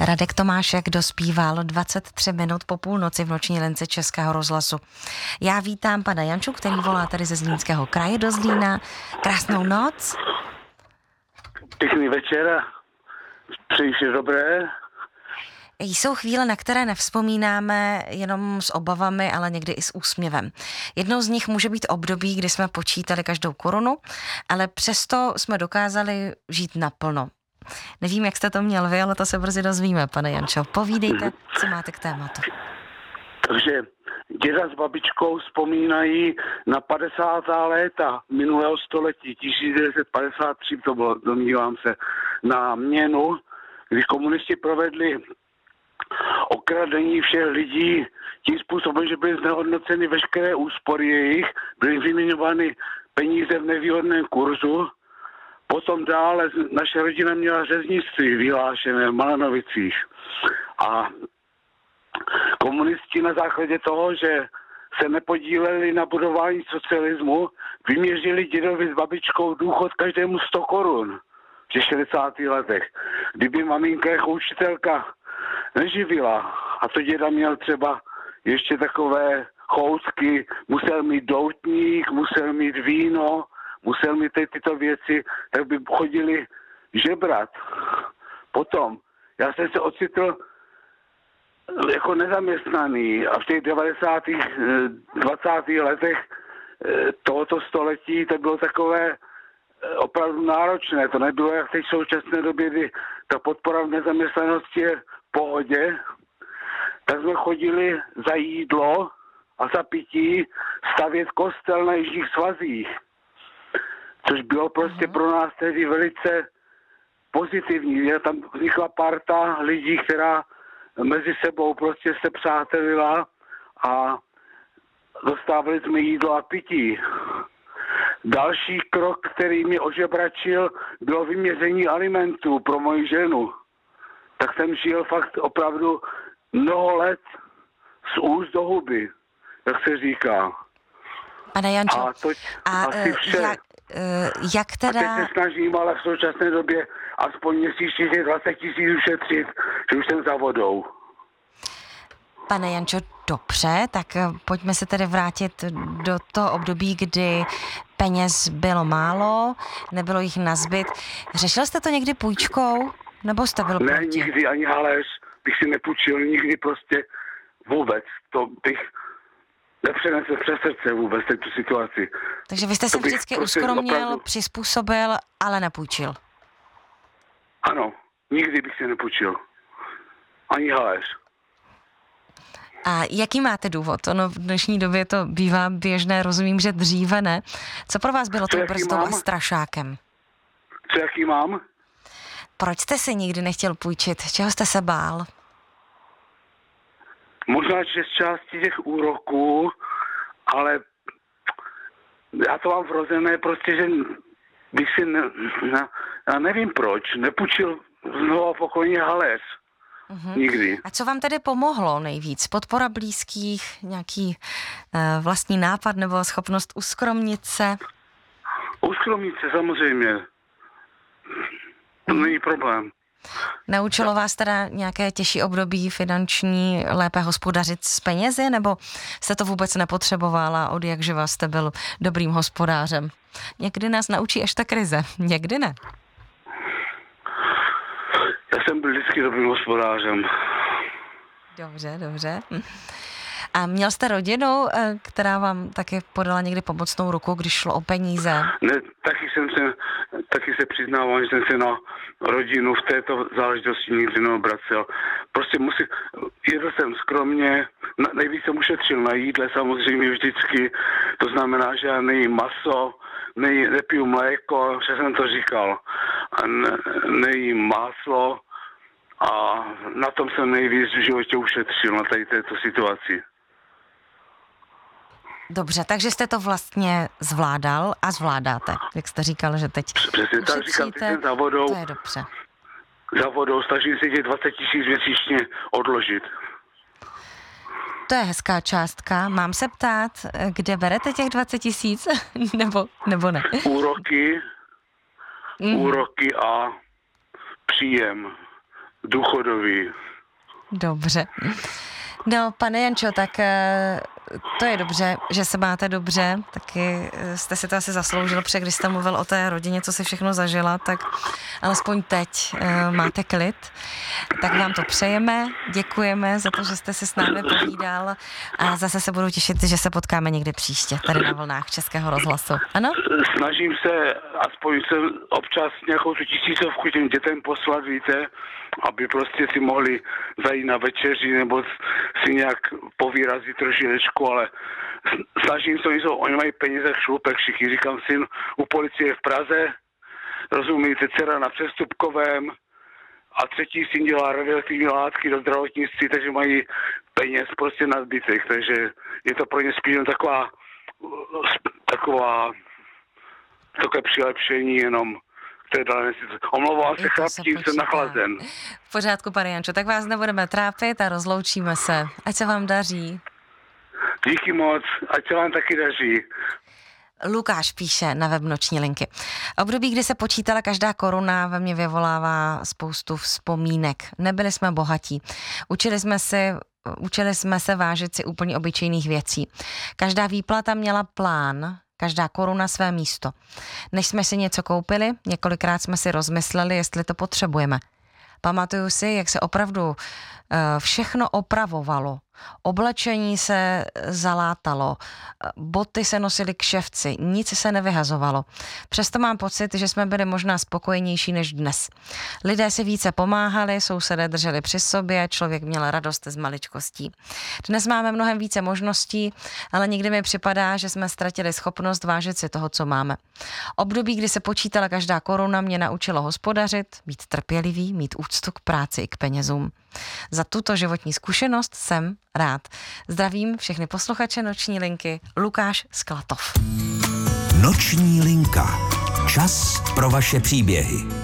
Radek Tomášek dospíval 23 minut po půlnoci v noční lince Českého rozhlasu. Já vítám pana Janču, který volá tady ze Zlínského kraje do Zlína. Krásnou noc. Pěkný večer. Přeji vše dobré. Jsou chvíle, na které nevzpomínáme jenom s obavami, ale někdy i s úsměvem. Jednou z nich může být období, kdy jsme počítali každou korunu, ale přesto jsme dokázali žít naplno. Nevím, jak jste to měl vy, ale to se brzy dozvíme, pane Jančo. Povídejte, co máte k tématu. Takže děda s babičkou vzpomínají na 50. léta minulého století, 1953 to bylo, domnívám se, na měnu, kdy komunisti provedli okradení všech lidí tím způsobem, že byly znehodnoceny veškeré úspory jejich, byly vyměňovány peníze v nevýhodném kurzu. Potom dále naše rodina měla řeznictví vyhlášené v Malanovicích. A komunisti na základě toho, že se nepodíleli na budování socialismu, vyměřili dědovi s babičkou důchod každému 100 korun v těch 60. letech. Kdyby maminka jako učitelka neživila a to děda měl třeba ještě takové choutky, musel mít doutník, musel mít víno, musel mít tyto věci, tak by chodili žebrat. Potom, já jsem se ocitl jako nezaměstnaný a v těch 90. 20. letech tohoto století to bylo takové opravdu náročné. To nebylo jak teď v současné době, kdy ta podpora v nezaměstnanosti je v pohodě. Tak jsme chodili za jídlo a za pití stavět kostel na jižních svazích. Což bylo prostě pro nás tehdy velice pozitivní. Tam vznikla parta lidí, která mezi sebou prostě se přátelila a dostávali jsme jídlo a pití. Další krok, který mě ožebračil, bylo vyměření alimentů pro moji ženu. Tak jsem žil fakt opravdu mnoho let z úst do huby, jak se říká. Pane Jančo, a to asi vše. Jak teda... A teď se snažím, ale v současné době aspoň měsíčně 20 000 ušetřit, že už jsem za vodou. Pane Jančo, dobře, tak pojďme se tedy vrátit do toho období, kdy peněz bylo málo, nebylo jich nazbyt. Řešil jste to někdy půjčkou, nebo jste byl proti? Ne, nikdy, ani haléř bych si nepůjčil, nikdy prostě vůbec. To bych nepřenesl přes srdce vůbec tu situaci. Takže vy jste se vždycky prostě uskromnil, opravdu přizpůsobil, ale nepůjčil. Ano, nikdy bych si nepůjčil. Ani haléř. A jaký máte důvod? Ono v dnešní době to bývá běžné, rozumím, že dříve ne. Co pro vás bylo tou brzdou a strašákem? Co jaký mám? Proč jste si nikdy nechtěl půjčit? Čeho jste se bál? Možná z části těch úroků, ale já to mám vrozené prostě, že bych si, já nevím proč, nepůjčil znovu pokojně haléř. Nikdy. A co vám tedy pomohlo nejvíc? Podpora blízkých, nějaký vlastní nápad nebo schopnost uskromnit se? Uskromnit se samozřejmě. To není problém. Naučilo vás teda nějaké těžší období finanční lépe hospodařit s penězi, nebo jste to vůbec nepotřebovala, od jak živa jste byl dobrým hospodářem? Někdy nás naučí až ta krize, někdy ne. Já jsem byl vždycky dobrým hospodářem. Dobře. A měl jste rodinu, která vám taky podala někdy pomocnou ruku, když šlo o peníze? Ne, taky se přiznávám, že jsem se na rodinu v této záležitosti nikdy neobracel. Prostě jedl jsem skromně, nejvíc jsem ušetřil na jídle samozřejmě vždycky, to znamená, že já nejím maso, nepiju mléko, že jsem to říkal, nejím máslo a na tom jsem nejvíc v životě ušetřil, na tady této situaci. Dobře, takže jste to vlastně zvládal a zvládáte, jak jste říkal, že teď přesně tak říkám, teď jsem za vodou. To je dobře. Za vodou snažím se těch 20 000 měsíčně odložit. To je hezká částka. Mám se ptát, kde berete těch 20 000? nebo ne? Úroky a příjem důchodový. Dobře. No, pane Jančo, tak to je dobře, že se máte dobře, taky jste si to asi zasloužil, protože když jste mluvil o té rodině, co si všechno zažila, tak alespoň teď máte klid. Tak vám to přejeme, děkujeme za to, že jste si s námi povídal a zase se budu těšit, že se potkáme někdy příště tady na vlnách Českého rozhlasu. Ano? Snažím se aspoň se občas nějakou tu 1000 těm dětem poslat, víte, aby prostě si mohli zajít na večeři nebo si nějak povýrazit trošičku, ale snažím se, oni mají peníze šlupek, všichni, říkám syn u policie v Praze, rozumíte, dcera na přestupkovém a třetí syn dělá radioaktivní látky do zdravotnictví, takže mají peněz prostě nadbytek, takže je to pro ně spíš takové přilepšení jenom. Omlouvám se, chlapci, jsem nachlazen. V pořádku, pane Jančo, tak vás nebudeme trápit a rozloučíme se. Ať se vám daří. Díky moc, ať se vám taky daří. Lukáš píše na web Noční linky. Období, kdy se počítala každá koruna, ve mně vyvolává spoustu vzpomínek. Nebyli jsme bohatí. Učili jsme se vážit si úplně obyčejných věcí. Každá výplata měla plán, každá koruna své místo. Než jsme si něco koupili, několikrát jsme si rozmysleli, jestli to potřebujeme. Pamatuju si, jak se opravdu všechno opravovalo. Oblečení se zalátalo, boty se nosily k ševci, nic se nevyhazovalo. Přesto mám pocit, že jsme byli možná spokojenější než dnes. Lidé si více pomáhali, sousedé drželi při sobě, člověk měl radost z maličkostí. Dnes máme mnohem více možností, ale někdy mi připadá, že jsme ztratili schopnost vážit si toho, co máme. Období, kdy se počítala každá koruna, mě naučilo hospodařit, být trpělivý, mít úctu k práci i k penězům. Za tuto životní zkušenost jsem rád. Zdravím všechny posluchače Noční linky. Lukáš z Klatov. Noční linka. Čas pro vaše příběhy.